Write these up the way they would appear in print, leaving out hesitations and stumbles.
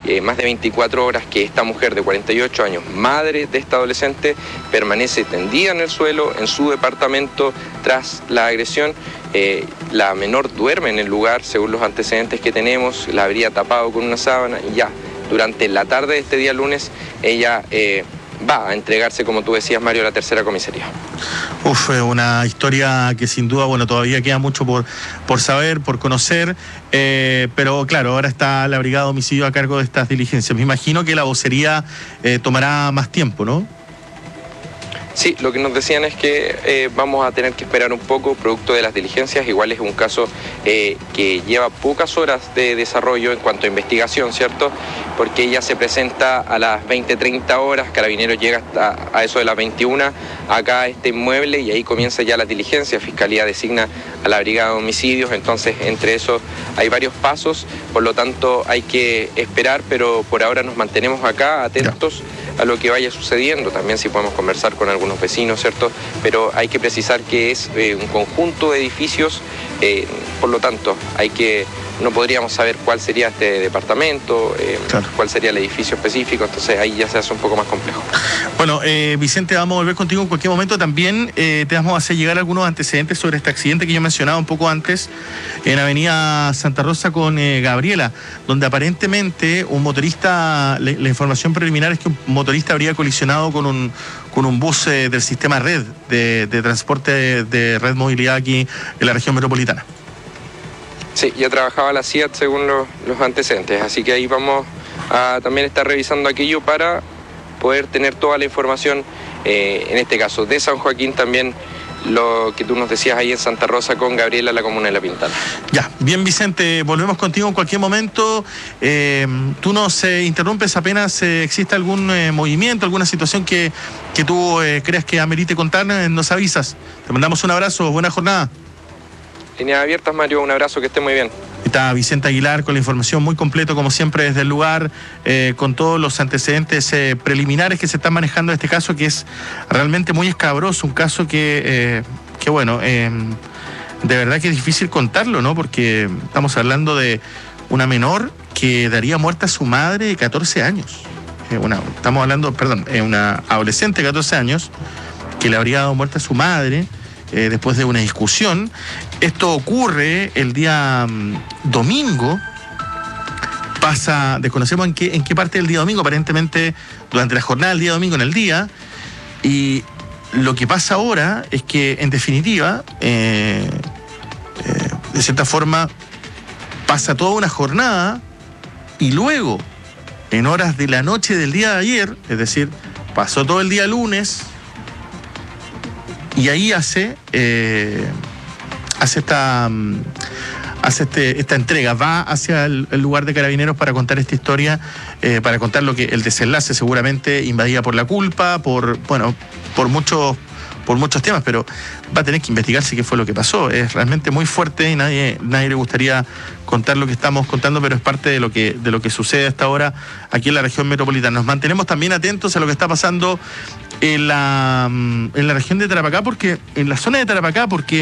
más de 24 horas que esta mujer de 48 años, madre de esta adolescente, permanece tendida en el suelo, en su departamento, tras la agresión. La menor duerme en el lugar, según los antecedentes que tenemos, la habría tapado con una sábana y ya, durante la tarde de este día lunes, ella va a entregarse, como tú decías, Mario, a la tercera comisaría. Una historia que sin duda, bueno, todavía queda mucho por saber, por conocer, pero claro, ahora está la Brigada de Homicidio a cargo de estas diligencias. Me imagino que la vocería tomará más tiempo, ¿no? Sí, lo que nos decían es que vamos a tener que esperar un poco, producto de las diligencias. Igual es un caso que lleva pocas horas de desarrollo en cuanto a investigación, ¿cierto? Porque ella se presenta a las 20:30 horas, Carabineros llega hasta a eso de las 21 acá a este inmueble y ahí comienza ya la diligencia. Fiscalía designa a la Brigada de Homicidios, entonces entre eso hay varios pasos, por lo tanto hay que esperar, pero por ahora nos mantenemos acá atentos a lo que vaya sucediendo. También si podemos conversar con algunos vecinos, ¿cierto? Pero hay que precisar que es un conjunto de edificios, por lo tanto no podríamos saber cuál sería este departamento, cuál sería el edificio específico, entonces ahí ya se hace un poco más complejo. Bueno, Vicente, vamos a volver contigo en cualquier momento. También te vamos a hacer llegar algunos antecedentes sobre este accidente que yo mencionaba un poco antes en Avenida Santa Rosa con Gabriela, donde aparentemente un motorista, la información preliminar es que un motorista habría colisionado con un bus del sistema Red, de transporte de Red Movilidad aquí en la región metropolitana. Sí, ya trabajaba la CIAT según los antecedentes, así que ahí vamos a también estar revisando aquello para poder tener toda la información, en este caso de San Joaquín, también lo que tú nos decías ahí en Santa Rosa con Gabriela, la comuna de La Pintana. Ya, bien Vicente, volvemos contigo en cualquier momento. Tú nos interrumpes apenas exista algún movimiento, alguna situación que tú creas que amerite contar, nos avisas. Te mandamos un abrazo, buena jornada. Líneas abiertas, Mario, un abrazo, que esté muy bien. Está Vicente Aguilar con la información muy completa, como siempre, desde el lugar, con todos los antecedentes preliminares que se están manejando en este caso, que es realmente muy escabroso, un caso que bueno, de verdad que es difícil contarlo, ¿no? Porque estamos hablando de una menor que daría muerte a su madre de 14 años. Estamos hablando, una adolescente de 14 años que le habría dado muerte a su madre después de una discusión. Esto ocurre el día domingo. Desconocemos en qué parte del día domingo, aparentemente durante la jornada del día domingo en el día. Y lo que pasa ahora es que, en definitiva, de cierta forma, pasa toda una jornada y luego, en horas de la noche del día de ayer, es decir, pasó todo el día lunes, y ahí hace esta entrega, va hacia el lugar de Carabineros para contar esta historia, para contar el desenlace, seguramente invadida por la culpa, por muchos temas, pero va a tener que investigarse qué fue lo que pasó. Es realmente muy fuerte y nadie le gustaría contar lo que estamos contando, pero es parte de lo que sucede hasta ahora aquí en la región metropolitana. Nos mantenemos también atentos a lo que está pasando en la región de Tarapacá, en la zona de Tarapacá, porque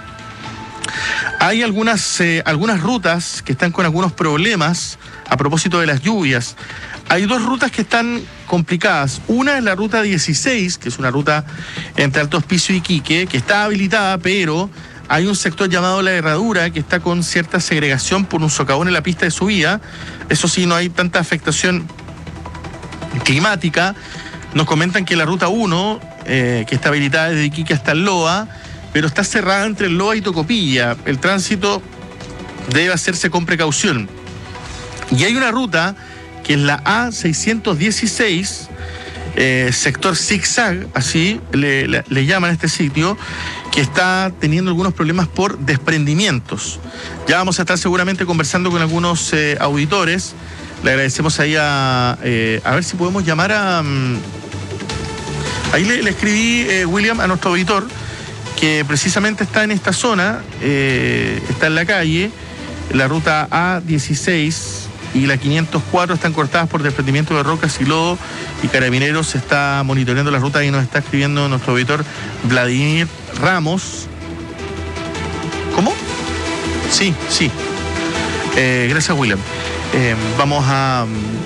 hay algunas rutas que están con algunos problemas a propósito de las lluvias. Hay dos rutas que están complicadas. Una es la ruta 16, que es una ruta entre Alto Hospicio y Iquique, que está habilitada, pero hay un sector llamado La Herradura que está con cierta segregación por un socavón en la pista de subida. Eso sí, no hay tanta afectación climática. Nos comentan que la ruta 1, que está habilitada desde Iquique hasta el Loa, pero está cerrada entre el Loa y Tocopilla. El tránsito debe hacerse con precaución. Y hay una ruta que es la A616, sector zigzag, así le llaman a este sitio, que está teniendo algunos problemas por desprendimientos. Ya vamos a estar seguramente conversando con algunos auditores. Le agradecemos ahí a ver si podemos llamar a... ahí le escribí, William, a nuestro auditor, que precisamente está en esta zona, está en la calle, la ruta A16 y la 504 están cortadas por desprendimiento de rocas y lodo, y Carabineros está monitoreando la ruta y nos está escribiendo nuestro auditor Vladimir Ramos. ¿Cómo? Sí. Gracias, William. Vamos a